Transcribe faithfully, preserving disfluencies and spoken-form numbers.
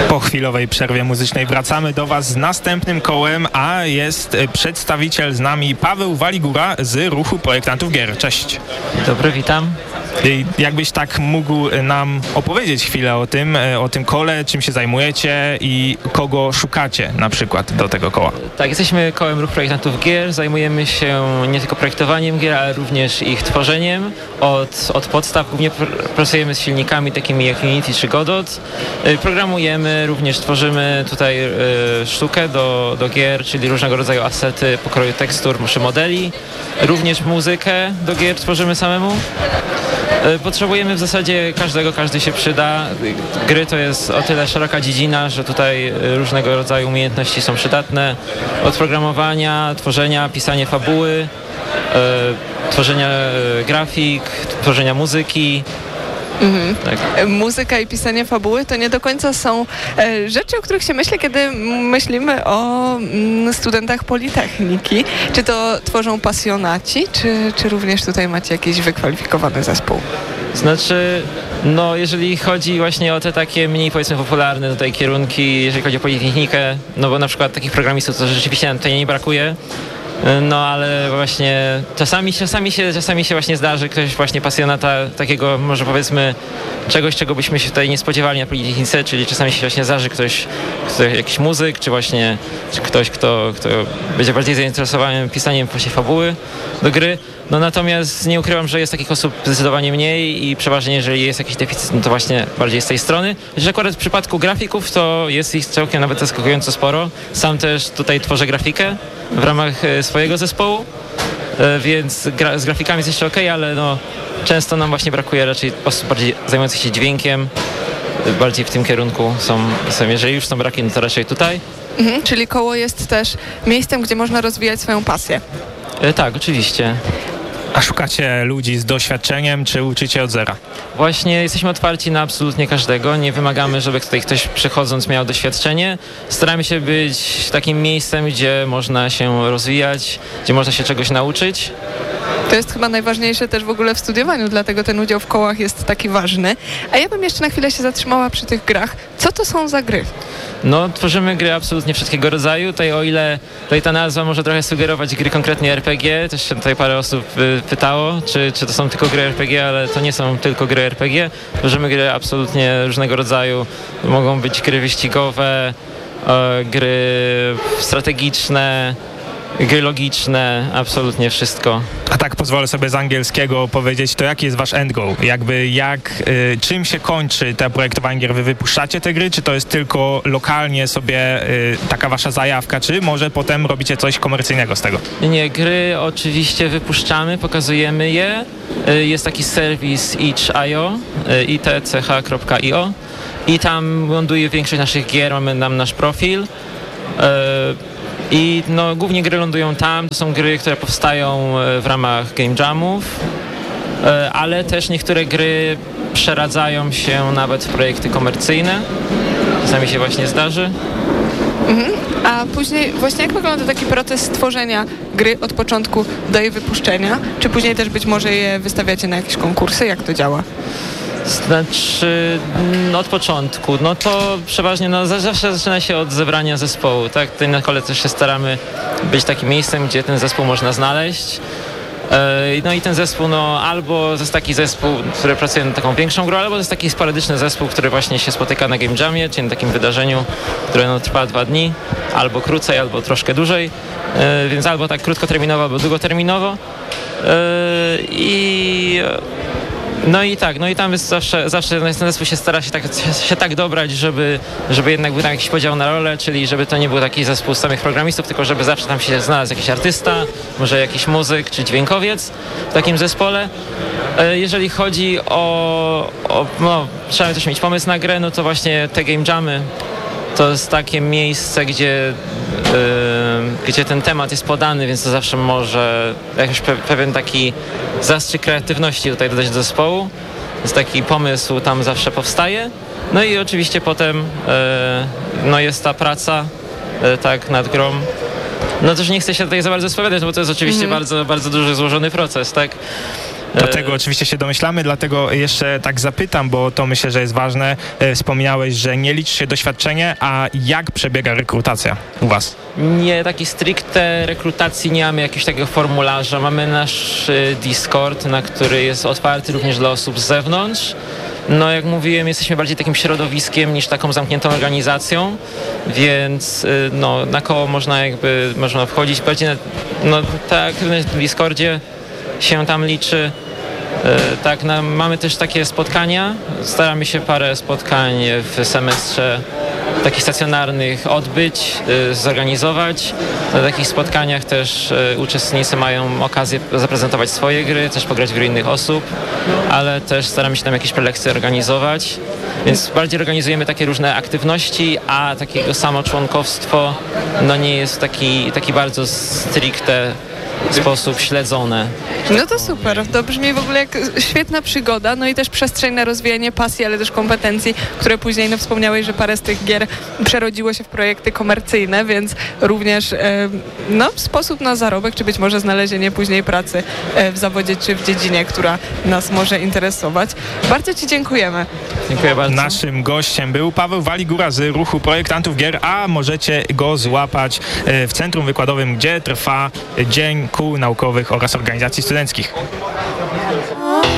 Po chwilowej przerwie muzycznej wracamy do Was z następnym kołem, a jest przedstawiciel z nami Paweł Waligura z ruchu projektantów gier. Cześć. Dobry, witam. Jakbyś tak mógł nam opowiedzieć chwilę o tym, o tym kole, czym się zajmujecie i kogo szukacie na przykład do tego koła? Tak, jesteśmy kołem Ruch Projektantów Gier. Zajmujemy się nie tylko projektowaniem gier, ale również ich tworzeniem. Od, od podstaw głównie pr- pracujemy z silnikami takimi jak Unity czy Godot. Programujemy, również tworzymy tutaj y, sztukę do, do gier, czyli różnego rodzaju asety pokroju tekstur czy modeli. Również muzykę do gier tworzymy samemu. Potrzebujemy w zasadzie każdego, każdy się przyda. Gry to jest o tyle szeroka dziedzina, że tutaj różnego rodzaju umiejętności są przydatne. Od programowania, tworzenia, pisania fabuły, e, tworzenia grafik, tworzenia muzyki. Mhm. Tak. Muzyka i pisanie fabuły to nie do końca są e, rzeczy, o których się myśli, kiedy myślimy o m, studentach Politechniki. Czy to tworzą pasjonaci, czy, czy również tutaj macie jakiś wykwalifikowany zespół? Znaczy, no jeżeli chodzi właśnie o te takie mniej powiedzmy popularne tutaj kierunki, jeżeli chodzi o Politechnikę, no bo na przykład takich programistów to rzeczywiście nam tutaj nie brakuje. No ale właśnie czasami, czasami, się, czasami się właśnie zdarzy ktoś właśnie pasjonata takiego, może powiedzmy czegoś, czego byśmy się tutaj nie spodziewali na Politechnice, czyli czasami się właśnie zdarzy ktoś, kto, jakiś muzyk, czy właśnie czy ktoś, kto, kto będzie bardziej zainteresowany pisaniem właśnie fabuły do gry. No natomiast nie ukrywam, że jest takich osób zdecydowanie mniej i przeważnie jeżeli jest jakiś deficyt, no to właśnie bardziej z tej strony. Że akurat w przypadku grafików to jest ich całkiem nawet zaskakująco sporo. Sam też tutaj tworzę grafikę w ramach swojego zespołu, więc gra, z grafikami jest jeszcze okej, ale no często nam właśnie brakuje raczej osób bardziej zajmujących się dźwiękiem, bardziej w tym kierunku są, są jeżeli już są braki, no to raczej tutaj. Mhm, czyli koło jest też miejscem, gdzie można rozwijać swoją pasję. E, tak, oczywiście. A szukacie ludzi z doświadczeniem, czy uczycie od zera? Właśnie jesteśmy otwarci na absolutnie każdego. Nie wymagamy, żeby tutaj ktoś przychodząc miał doświadczenie. Staramy się być takim miejscem, gdzie można się rozwijać, gdzie można się czegoś nauczyć. To jest chyba najważniejsze też w ogóle w studiowaniu, dlatego ten udział w kołach jest taki ważny. A ja bym jeszcze na chwilę się zatrzymała przy tych grach. Co to są za gry? No, tworzymy gry absolutnie wszystkiego rodzaju. Tutaj o ile tutaj ta nazwa może trochę sugerować gry konkretnie R P G, też się tutaj parę osób y, pytało, czy, czy to są tylko gry R P G, ale to nie są tylko gry R P G. Tworzymy gry absolutnie różnego rodzaju. Mogą być gry wyścigowe, y, gry strategiczne, gry logiczne, absolutnie wszystko. A tak pozwolę sobie z angielskiego powiedzieć, to jaki jest wasz end goal? Jakby jak, y, czym się kończy te projektowanie gier? Wy wypuszczacie te gry, czy to jest tylko lokalnie sobie y, taka wasza zajawka, czy może potem robicie coś komercyjnego z tego? Nie, gry oczywiście wypuszczamy, pokazujemy je. Y, jest taki serwis itch kropka i o, y, i t c h kropka i o i tam ląduje większość naszych gier, mamy tam nasz profil. Y, I no, głównie gry lądują tam, to są gry, które powstają w ramach game jamów, ale też niektóre gry przeradzają się nawet w projekty komercyjne. Czasami się właśnie zdarzy. Mhm. A później właśnie jak wygląda taki proces stworzenia gry od początku do jej wypuszczenia? Czy później też być może je wystawiacie na jakieś konkursy? Jak to działa? Znaczy, no od początku, no to przeważnie, no zawsze zaczyna się od zebrania zespołu, tak? Tutaj na kole też się staramy być takim miejscem, gdzie ten zespół można znaleźć. No i ten zespół, no albo to jest taki zespół, który pracuje nad taką większą grą, albo to jest taki sporadyczny zespół, który właśnie się spotyka na game jamie, czyli na takim wydarzeniu, które no, trwa dwa dni, albo krócej, albo troszkę dłużej, więc albo tak krótkoterminowo, albo długoterminowo. I No i tak, no i tam jest zawsze, zawsze ten zespół się stara się tak, się tak dobrać, żeby, żeby jednak był tam jakiś podział na rolę, czyli żeby to nie był taki zespół samych programistów, tylko żeby zawsze tam się znalazł jakiś artysta, może jakiś muzyk czy dźwiękowiec w takim zespole. Jeżeli chodzi o, o no, trzeba też mieć pomysł na grę, no to właśnie te game jamy to jest takie miejsce, gdzie, yy, gdzie ten temat jest podany, więc to zawsze może jakiś pe- pewien taki zastrzyk kreatywności tutaj dodać do zespołu. Jest taki pomysł, tam zawsze powstaje. No i oczywiście potem yy, no jest ta praca yy, tak nad grą. No też nie chcę się tutaj za bardzo spowiadać, bo to jest oczywiście mm. bardzo, bardzo duży, złożony proces, tak? Do tego oczywiście się domyślamy, dlatego jeszcze tak zapytam, bo to myślę, że jest ważne. Wspomniałeś, że nie liczy się doświadczenie, a jak przebiega rekrutacja u was? Nie, takiej stricte rekrutacji nie mamy jakiegoś takiego formularza. Mamy nasz Discord, na który jest otwarty również dla osób z zewnątrz. No jak mówiłem, jesteśmy bardziej takim środowiskiem niż taką zamkniętą organizacją, więc no, na koło można jakby można wchodzić. Bardziej na, no tak, w Discordzie się tam liczy. Tak, no, mamy też takie spotkania. Staramy się parę spotkań w semestrze takich stacjonarnych odbyć, zorganizować. Na takich spotkaniach też uczestnicy mają okazję zaprezentować swoje gry, też pograć w gry innych osób, ale też staramy się tam jakieś prelekcje organizować. Więc bardziej organizujemy takie różne aktywności, a takiego samo członkowstwo no nie jest taki, taki bardzo stricte sposób śledzone. No to super, to brzmi w ogóle jak świetna przygoda, no i też przestrzeń na rozwijanie pasji, ale też kompetencji, które później, no wspomniałeś, że parę z tych gier przerodziło się w projekty komercyjne, więc również e, no sposób na zarobek, czy być może znalezienie później pracy e, w zawodzie, czy w dziedzinie, która nas może interesować. Bardzo Ci dziękujemy. Dziękuję bardzo. Naszym gościem był Paweł Waligura z ruchu Projektantów Gier, a możecie go złapać w Centrum Wykładowym, gdzie trwa Dzień Kół Naukowych oraz Organizacji Studenckich.